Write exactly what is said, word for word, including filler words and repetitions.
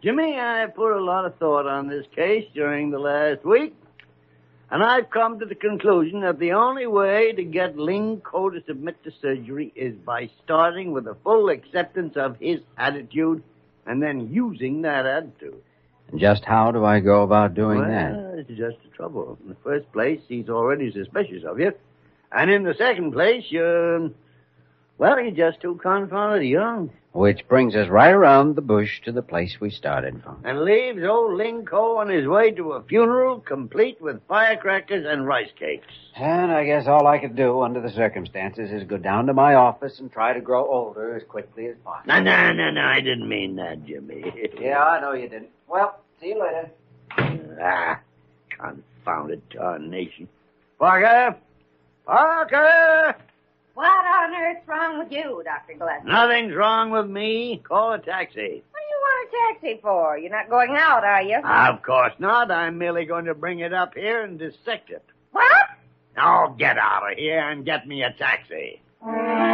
Jimmy, I put a lot of thought on this case during the last week, and I've come to the conclusion that the only way to get Ling Ko to submit to surgery is by starting with a full acceptance of his attitude and then using that attitude. And just how do I go about doing well, that? Well, it's just the trouble. In the first place, he's already suspicious of you. And in the second place, you're... Well, you're just too confounded young. Which brings us right around the bush to the place we started from. And leaves old Ling Ko on his way to a funeral complete with firecrackers and rice cakes. And I guess all I could do under the circumstances is go down to my office and try to grow older as quickly as possible. No, no, no, no, I didn't mean that, Jimmy. Yeah, I know you didn't. Well, see you later. Ah, confounded tarnation. Parker! Parker! What on earth's wrong with you, Doctor Gillespie? Nothing's wrong with me. Call a taxi. What do you want a taxi for? You're not going out, are you? Of course not. I'm merely going to bring it up here and dissect it. What? Now get out of here and get me a taxi.